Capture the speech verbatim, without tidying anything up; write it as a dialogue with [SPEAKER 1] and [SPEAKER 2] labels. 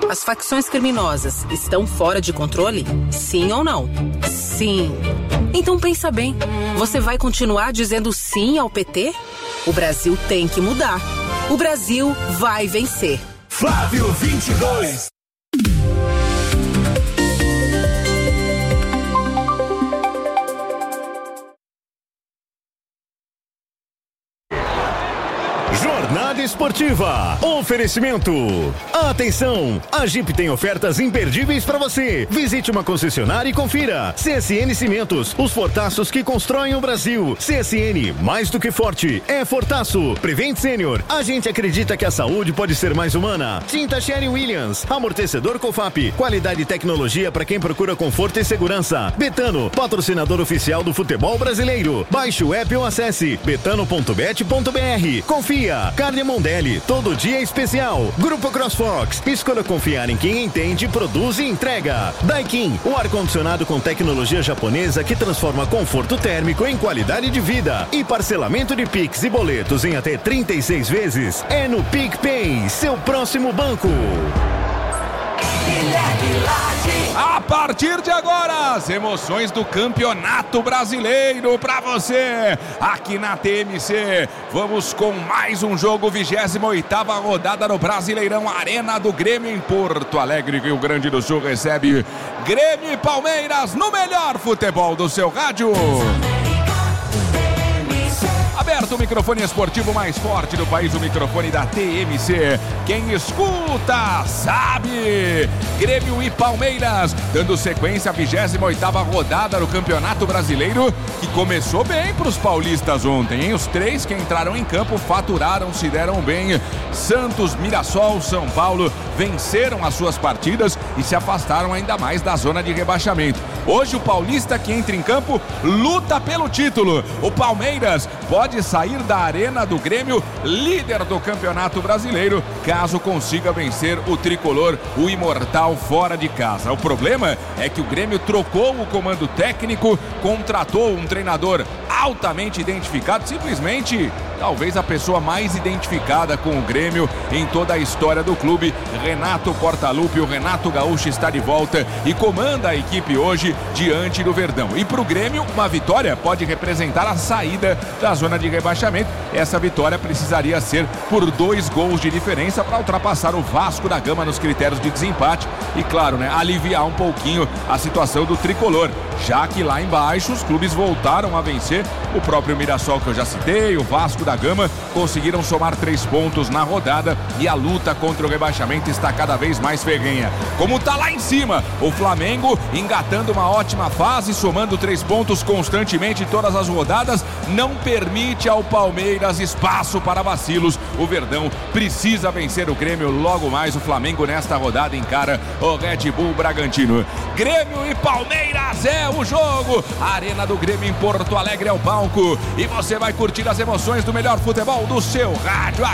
[SPEAKER 1] As facções criminosas estão fora de controle? Sim ou não? Sim. Então pensa bem, você vai continuar dizendo sim ao P T? O Brasil tem que mudar. O Brasil vai vencer.
[SPEAKER 2] Flávio vinte e dois. Jornada Esportiva. Oferecimento. Atenção! A Jeep tem ofertas imperdíveis para você. Visite uma concessionária e confira. C S N Cimentos, os fortaços que constroem o Brasil. C S N, mais do que forte, é fortaço. Prevent Senior, a gente acredita que a saúde pode ser mais humana. Tinta Sherwin-Williams, amortecedor Cofap, qualidade e tecnologia para quem procura conforto e segurança. Betano, patrocinador oficial do futebol brasileiro. Baixe o app ou acesse betano ponto bet ponto br. Confia. Carne Mondelli, todo dia é especial. Grupo CrossFox, escolha confiar em quem entende, produz e entrega. Daikin, o ar-condicionado com tecnologia japonesa que transforma conforto térmico em qualidade de vida. E parcelamento de Pix e boletos em até trinta e seis vezes é no PicPay, seu próximo banco.
[SPEAKER 3] A partir de agora, as emoções do Campeonato Brasileiro pra você, aqui na T M C. Vamos com mais um jogo, vigésima oitava rodada no Brasileirão, Arena do Grêmio em Porto Alegre, Rio Grande do Sul, recebe Grêmio e Palmeiras no melhor futebol do seu rádio. Aberto o microfone esportivo mais forte do país, o microfone da T M C. Quem escuta sabe. Grêmio e Palmeiras dando sequência à vigésima oitava rodada no Campeonato Brasileiro, que começou bem para os paulistas ontem, hein? Os três que entraram em campo faturaram, se deram bem. Santos, Mirassol, São Paulo venceram as suas partidas e se afastaram ainda mais da zona de rebaixamento. Hoje o paulista que entra em campo luta pelo título. O Palmeiras pode sair da Arena do Grêmio líder do Campeonato Brasileiro, caso consiga vencer o tricolor, o imortal, fora de casa. O problema é que o Grêmio trocou o comando técnico, contratou um treinador altamente identificado, simplesmente talvez a pessoa mais identificada com o Grêmio em toda a história do clube. Renato Portaluppi, o Renato Gaúcho, está de volta e comanda a equipe hoje diante do Verdão. E para o Grêmio, uma vitória pode representar a saída da zona de rebaixamento. Essa vitória precisaria ser por dois gols de diferença para ultrapassar o Vasco da Gama nos critérios de desempate e, claro, né, aliviar um pouquinho a situação do tricolor, já que lá embaixo os clubes voltaram a vencer. O próprio Mirassol, que eu já citei, o Vasco da Gama, conseguiram somar três pontos na rodada e a luta contra o rebaixamento está cada vez mais ferrenha. Como tá lá em cima, o Flamengo engatando uma ótima fase, somando três pontos constantemente em todas as rodadas, não permite ao Palmeiras espaço para vacilos. O Verdão precisa vencer o Grêmio logo mais. O Flamengo nesta rodada encara o Red Bull Bragantino. Grêmio e Palmeiras é o jogo. A Arena do Grêmio em Porto Alegre é o palco e você vai curtir as emoções do melhor futebol do seu rádio